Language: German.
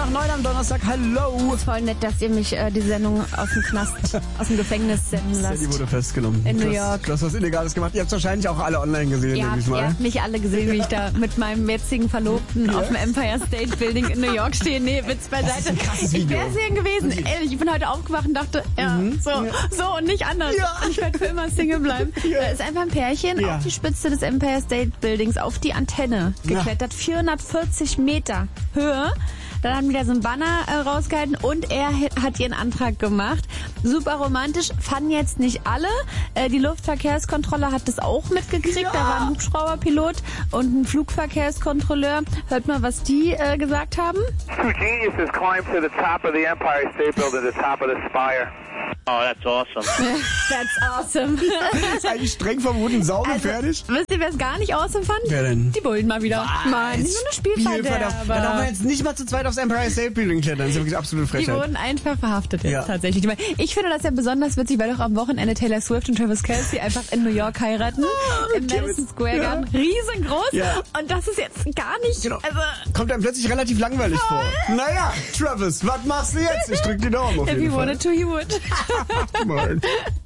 nach 9 am Donnerstag. Hallo. Voll nett, dass ihr mich die Sendung aus dem Knast, aus dem Gefängnis senden lasst. Die wurde festgenommen. In New York. Du hast was Illegales gemacht. Ihr habt es wahrscheinlich auch alle online gesehen, denke ich mal. Ihr habt nicht alle gesehen, wie ich da mit meinem jetzigen Verlobten auf dem Empire State Building in New York stehe. Nee, Witz beiseite. Das ist ein krasses Video. Ich wäre sehen gewesen. Ehrlich, ich bin heute aufgewacht und dachte, so und nicht anders. Ja. Und ich werde für immer Single bleiben. Da ist einfach ein Pärchen auf die Spitze des Empire State Buildings, auf die Antenne geklettert. 440 Meter Höhe. Dann haben die da so ein Banner rausgehalten und er hat ihren Antrag gemacht. Super romantisch, fanden jetzt nicht alle. Die Luftverkehrskontrolle hat das auch mitgekriegt. Da war ein Hubschrauberpilot und ein Flugverkehrskontrolleur. Hört mal, was die gesagt haben. Two geniuses climbed to the top of the Empire State Building, the top of the spire. Oh, that's awesome. That's awesome. Das ist eigentlich streng verboten, saugefährlich. Also, wisst ihr, wer es gar nicht awesome fand? Wer denn? Die Bullen mal wieder. Mann, die sind eine Spielverderber. Da darf man jetzt nicht mal zu zweit aufs Empire State Building klettern. Das ist ja wirklich absolute Frechheit. Die wurden einfach verhaftet jetzt tatsächlich. Ich finde das ja besonders witzig, weil doch am Wochenende Taylor Swift und Travis Kelce einfach in New York heiraten. Im Madison Square Garden. Riesengroß. Ja. Und das ist jetzt gar nicht... Genau. Also, kommt einem plötzlich relativ langweilig vor. Naja, Travis, was machst du jetzt? Ich drück die Daumen auf jeden Fall. If he wanted to, he would. Mann.